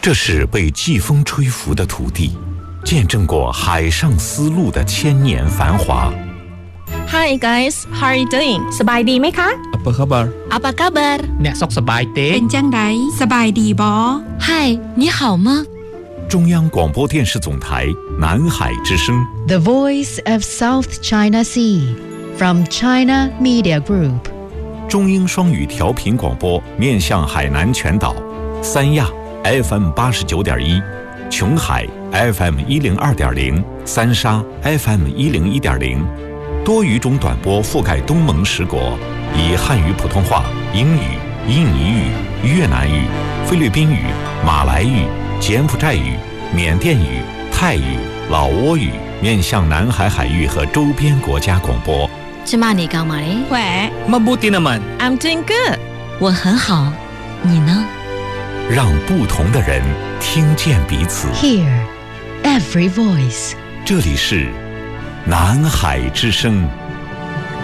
这是被季风吹拂的土地，见证过海上丝路的千年繁华。 Hi guys, how are you doing? สบายดีไหมคะ Apa khabar? Apa kabar? អ្នកសុខសប្បាយទេเป็นจังไดสบายดีบอ Hi, 你好吗？ 中央广播电视总台南海之声 The Voice of South China Sea from China Media Group 中英双语调频广播面向海南全岛，三亚 FM 89.1，琼海 FM 102.0，三沙 FM 101.0，多语种短波覆盖东盟10国，以汉语普通话、英语、印尼语、越南语、菲律宾语、马来语、柬埔寨语、缅甸语、泰语、老挝语面向南海海域和周边国家广播。 芝麻你干嘛嘞？ แหว Mabuti naman. I'm doing good. 我很好，你呢？ 让不同的人听见彼此。 Hear every voice 这里是南海之声